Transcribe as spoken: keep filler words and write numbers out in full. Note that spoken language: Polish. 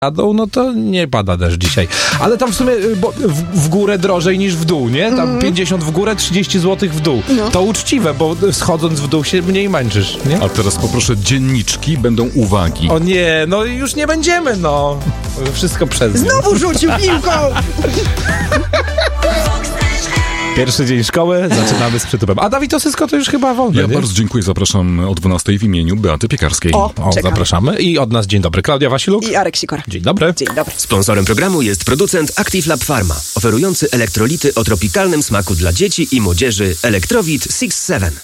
Jadą, no to nie pada deszcz dzisiaj. Ale tam w sumie bo w, w górę drożej niż w dół, nie? Tam mm. pięćdziesiąt w górę, trzydzieści złotych w dół. No. To uczciwe, bo schodząc w dół się mniej męczysz, nie? A teraz poproszę dzienniczki, będą uwagi. O nie, no już nie będziemy, no. Wszystko przez nią. Znowu rzucił piłką! Pierwszy dzień szkoły, zaczynamy z przytupem. A Dawid Osysko to już chyba wolny, Ja nie? bardzo dziękuję, zapraszam o dwunastej w imieniu Beaty Piekarskiej. O, O, zapraszamy. I od nas dzień dobry. Klaudia Wasiluk. I Arek Sikora. Dzień dobry. Dzień dobry. Sponsorem programu jest producent Active Lab Pharma, oferujący elektrolity o tropikalnym smaku dla dzieci i młodzieży Electrowit six seven.